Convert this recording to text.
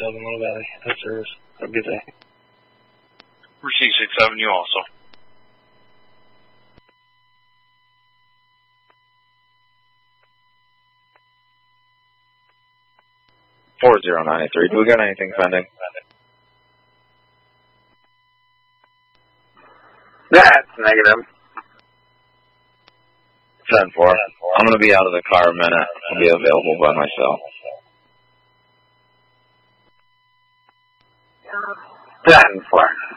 67, Little Valley. That service. Have a good day. Receive 67, you also. 4093. Do we got anything pending? That's negative. 10-4. I'm going to be out of the car a minute. I'll be available by myself. 10-4.